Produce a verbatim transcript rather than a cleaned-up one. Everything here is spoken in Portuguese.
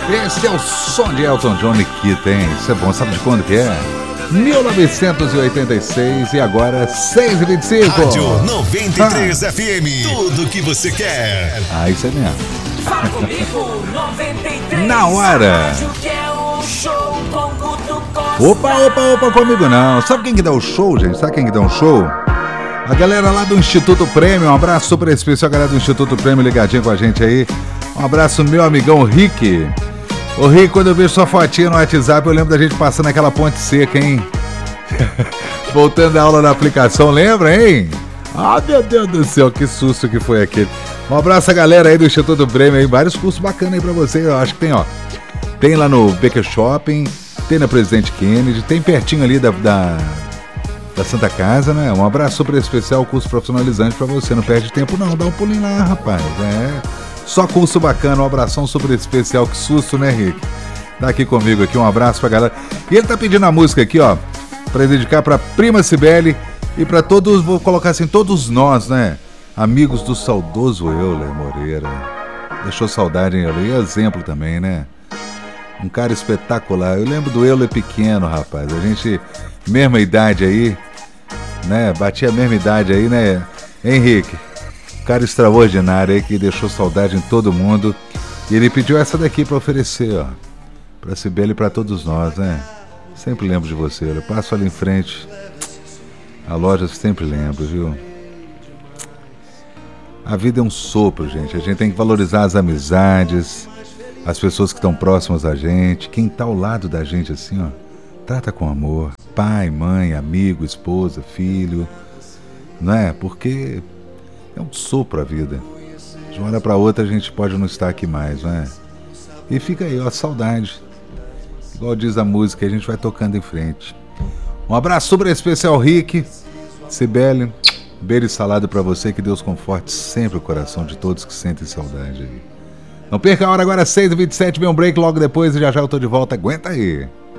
Esse é o som de Elton John e Nikita, hein? Isso é bom, sabe de quando que é? mil novecentos e oitenta e seis e agora seis e vinte e cinco. Rádio noventa e três ah. F M, tudo que você quer. Ah, isso é mesmo. Fala comigo, noventa e três. Na hora. Opa, opa, opa, comigo não. Sabe quem que dá o show, gente? Sabe quem que dá um show? A galera lá do Instituto Prêmio. Um abraço super especial, a galera do Instituto Prêmio ligadinho com a gente aí. Um abraço, meu amigão Rick. Ô Rick, quando eu vejo sua fotinha no WhatsApp, eu lembro da gente passando aquela ponte seca, hein? Voltando a aula da aplicação, lembra, hein? Ah, meu Deus do céu, que susto que foi aquele. Um abraço a galera aí do Instituto Prêmio aí. Vários cursos bacanas aí pra você. Eu acho que tem, ó. Tem lá no Becker Shopping, tem na Presidente Kennedy, tem pertinho ali da, da, da Santa Casa, né? Um abraço super especial, curso profissionalizante pra você. Não perde tempo não, dá um pulinho lá, rapaz. É, só curso bacana, um abração super especial. Que susto, né, Rick? Tá aqui comigo aqui, um abraço pra galera. E ele tá pedindo a música aqui, ó, pra dedicar pra prima Cibele e pra todos, vou colocar assim, todos nós, né? Amigos do saudoso Euler Moreira. Deixou saudade em Euler. E exemplo também, né? Um cara espetacular. Eu lembro do Euler pequeno, rapaz. A gente, mesma idade aí, né? Batia a mesma idade aí, né? Henrique, um cara extraordinário aí que deixou saudade em todo mundo. E ele pediu essa daqui pra oferecer, ó. Pra Cibele e pra todos nós, né? Sempre lembro de você. Eu passo ali em frente. A loja sempre lembro, viu? A vida é um sopro, gente. A gente tem que valorizar as amizades, as pessoas que estão próximas a gente, quem está ao lado da gente assim, ó, trata com amor. Pai, mãe, amigo, esposa, filho, não é? Porque é um sopro a vida. De uma hora para outra a gente pode não estar aqui mais, não é? E fica aí, ó, saudade. Igual diz a música, a gente vai tocando em frente. Um abraço super especial, Rick, Cibele, beijo e salado para você, que Deus conforte sempre o coração de todos que sentem saudade aí. Não perca a hora agora, seis e vinte e sete, vem um break logo depois e já já eu tô de volta, aguenta aí.